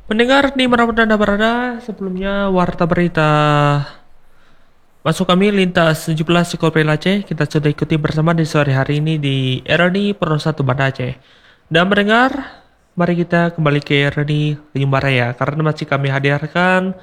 Pendengar di manapun Anda berada, sebelumnya Warta Berita masuk kami lintas 17 Psikopel Aceh. Kita sudah ikuti bersama di sore hari ini di RNI Pro 1 Banda Aceh. Dan mendengar, mari kita kembali ke RNI Tanjung Balai ya, karena masih kami hadirkan